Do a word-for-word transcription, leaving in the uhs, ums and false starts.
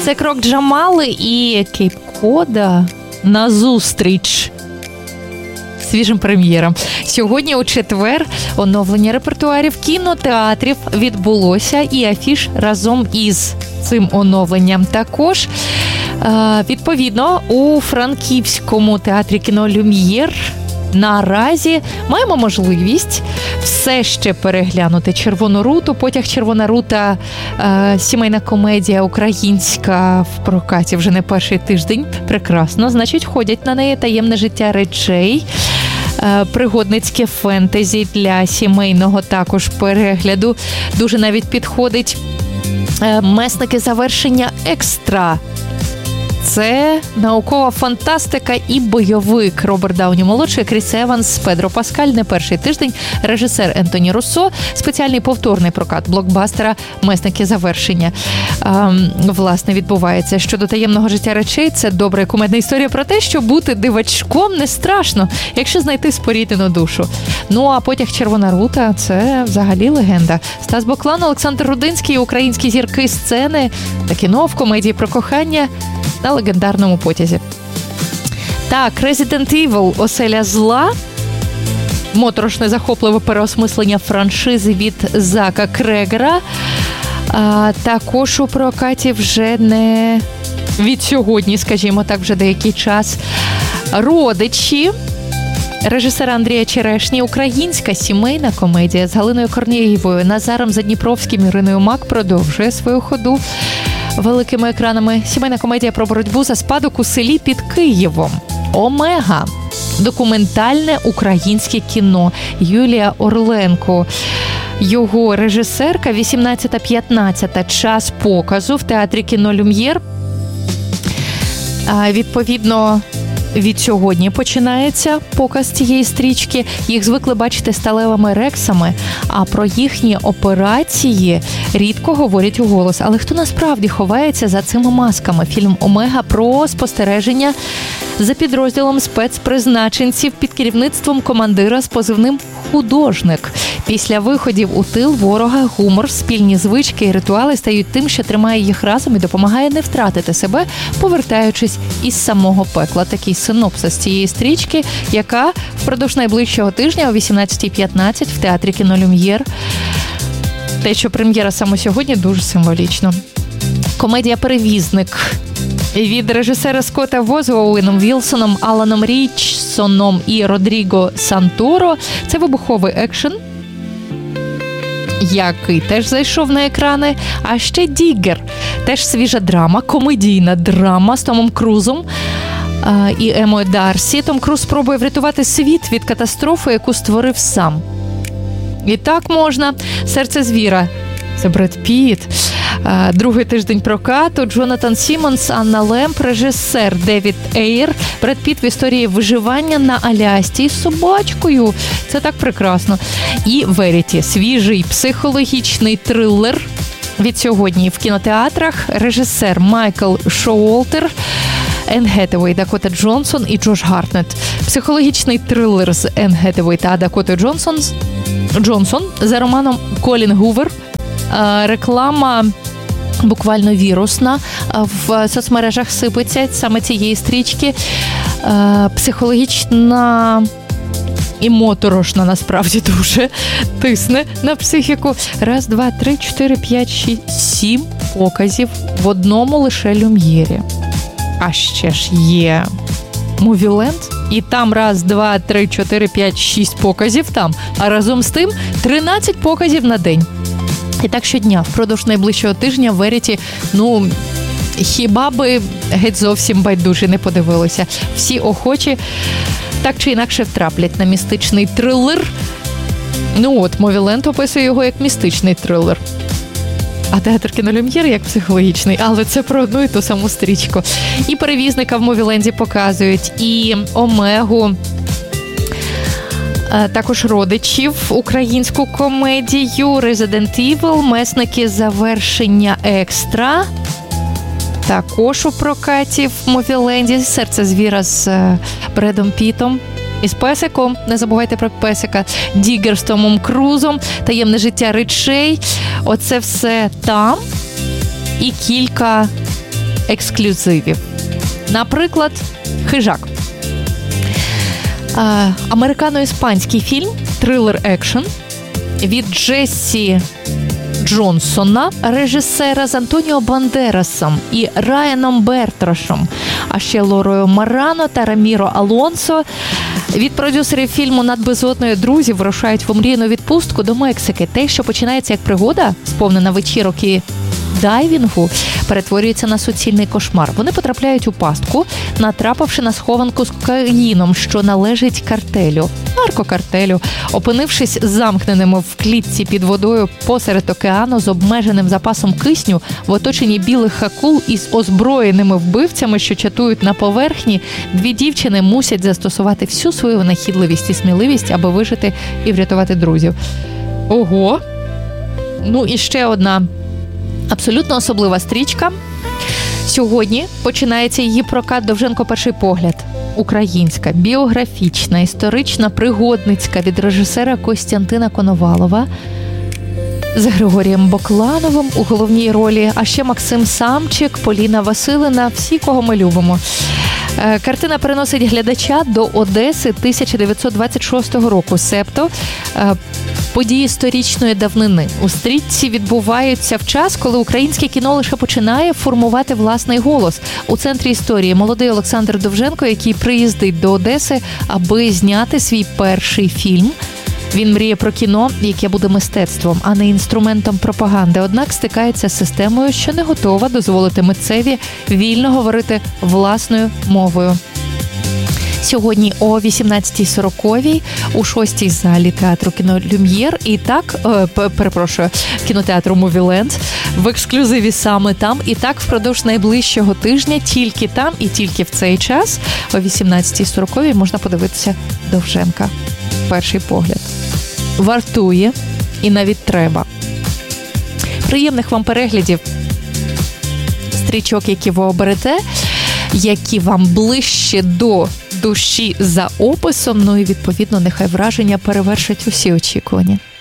Це крок Джамали і Кейп-Кода назустріч свіжим прем'єрам. Сьогодні у четвер оновлення репертуарів кінотеатрів відбулося, і афіш разом із цим оновленням. Також, відповідно, у Франківському театрі кіно «Люм'єр» наразі маємо можливість все ще переглянути «Червону руту». Потяг «Червона рута» – сімейна комедія українська в прокаті вже не перший тиждень. Прекрасно. Значить, ходять на неї «Таємне життя речей», пригодницьке фентезі для сімейного також перегляду. Дуже навіть підходить «Месники завершення екстра». Це наукова фантастика і бойовик. Роберт Дауні-молодший, Кріс Еванс, Педро Паскаль, не перший тиждень, режисер Ентоні Руссо, спеціальний повторний прокат блокбастера «Месники завершення». Ем, власне, відбувається. Щодо таємного життя речей, це добра кумедна історія про те, що бути дивачком не страшно, якщо знайти споріднену душу. Ну, а потяг «Червона рута» – це взагалі легенда. Стас Боклан, Олександр Рудинський, українські зірки сцени та кіно в комедії про кохання на легендарному потязі. Так, Resident Evil «Оселя зла», моторошне захопливе переосмислення франшизи від Зака Крегера. А, також у прокаті вже не від сьогодні, скажімо так, вже деякий час. «Родичі» режисера Андрія Черешні, українська сімейна комедія з Галиною Корнієвою, Назаром Задніпровським, Іриною Мак продовжує свою ходу великими екранами. Сімейна комедія про боротьбу за спадок у селі під Києвом. «Омега» – документальне українське кіно. Юлія Орленко, його режисерка, вісімнадцята п'ятнадцята, час показу в театрі кіно «Люм'єр». Відповідно, від сьогодні починається показ цієї стрічки. Їх звикли бачити сталевими рексами, а про їхні операції рідко говорять у голос. Але хто насправді ховається за цими масками? Фільм «Омега» про спостереження за підрозділом спецпризначенців під керівництвом командира з позивним «Художник». Після виходів у тил ворога гумор, спільні звички і ритуали стають тим, що тримає їх разом і допомагає не втратити себе, повертаючись із самого пекла. Такий синопсис цієї стрічки, яка впродовж найближчого тижня о вісімнадцята п'ятнадцять в театрі кіно «Люм'єр». Те, що прем'єра саме сьогодні, дуже символічно. Комедія «Перевізник» від режисера Скотта Во з Оуеном Вілсоном, Аланом Річсоном і Родріго Санторо. Це вибуховий екшен, який теж зайшов на екрани. А ще «Діггер» – теж свіжа драма, комедійна драма з Томом Крузом і Емою Дарсі. Том Круз спробує врятувати світ від катастрофи, яку створив сам. І так можна. «Серце звіра» – це Бред Піт. Другий тиждень прокату. Джонатан Сіммонс, Анна Лемп, режисер Девід Ейр. Бред Піт в історії виживання на Алясці з собачкою. Це так прекрасно. І «Веріті» – свіжий психологічний трилер від сьогодні в кінотеатрах. Режисер Майкл Шоуолтер, Енн Гетевей, Дакота Джонсон і Джош Гартнет. Психологічний трилер з Енн Гетевей та Дакотою Джонсон, Джонсон за романом Колін Гувер. Реклама буквально вірусна в соцмережах сипеться саме цієї стрічки. Психологічна і моторошна, насправді, дуже тисне на психіку. Раз, два, три, чотири, п'ять, шість, сім показів в одному лише «Люм'єрі». А ще ж є «Мувіленд», і там раз, два, три, чотири, п'ять, шість показів там, а разом з тим тринадцять показів на день. І так щодня, впродовж найближчого тижня в «Веріті», ну, хіба би геть зовсім байдужі не подивилися. Всі охочі так чи інакше втраплять на містичний трилер. Ну от, «Мувіленд» описує його як містичний трилер. А театр кіно «Люм'єр» як психологічний, але це про одну і ту саму стрічку. І «Перевізника» в «Мувіленді» показують, і «Омегу», також «Родичів», українську комедію, Resident Evil, «Месники завершення екстра», також у прокаті в «Мувіленді», «Серце звіра» з Бредом Пітом і з песиком, не забувайте про песика, «Діггер» з Томом Крузом, «Таємне життя речей». Оце все там. І кілька ексклюзивів. Наприклад, «Хижак». Американо-іспанський фільм, трилер-екшн від Джессі Джонсона, режисера, з Антоніо Бандерасом і Райаном Бертрашем, а ще Лорою Марано та Раміро Алонсо. Від продюсерів фільму «Над безодною» друзі вирушають в омріяну відпустку до Мексики. Те, що починається як пригода, сповнена вечірок і дайвінгу, перетворюється на суцільний кошмар. Вони потрапляють у пастку, натрапивши на схованку з кокаїном, що належить картелю, наркокартелю. Опинившись замкненими в клітці під водою посеред океану з обмеженим запасом кисню, в оточенні білих акул із озброєними вбивцями, що чатують на поверхні, дві дівчини мусять застосувати всю свою винахідливість і сміливість, аби вижити і врятувати друзів. Ого! Ну і ще одна абсолютно особлива стрічка. Сьогодні починається її прокат «Довженко. Перший погляд». Українська, біографічна, історична, пригодницька від режисера Костянтина Коновалова з Григорієм Боклановим у головній ролі, а ще Максим Самчик, Поліна Василина, всі, кого ми любимо. Картина переносить глядача до Одеси тисяча дев'ятсот двадцять шостого року, себто події сторічної давнини. У стрічці відбуваються в час, коли українське кіно лише починає формувати власний голос. У центрі історії молодий Олександр Довженко, який приїздить до Одеси, аби зняти свій перший фільм. Він мріє про кіно, яке буде мистецтвом, а не інструментом пропаганди. Однак стикається з системою, що не готова дозволити митцеві вільно говорити власною мовою. Сьогодні о вісімнадцятій сорок у шостій залі театру кіно «Люм'єр» і так, е, перепрошую, кінотеатру «Мувіленд» в ексклюзиві саме там. І так впродовж найближчого тижня тільки там і тільки в цей час о вісімнадцятій сорок можна подивитися Довженка. Перший погляд. Вартує і навіть треба. Приємних вам переглядів стрічок, які ви оберете, які вам ближче до душі за описом, ну і відповідно нехай враження перевершать усі очікування.